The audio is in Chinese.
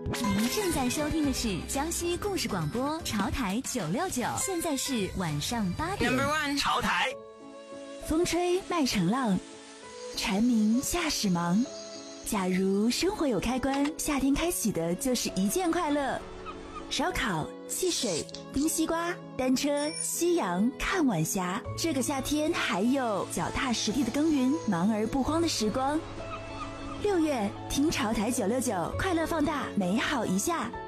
您正在收听的是江西故事广播潮台969，现在是晚上8点。 Number one， 潮台。 风吹麦城浪，蝉鸣夏始忙。假如生活有开关，夏天开启的就是一件快乐。烧烤、戏水、冰西瓜、单车、夕阳、看晚霞。这个夏天还有脚踏实地的耕耘，忙而不慌的时光。6月，听潮台969，快乐放大，美好一下。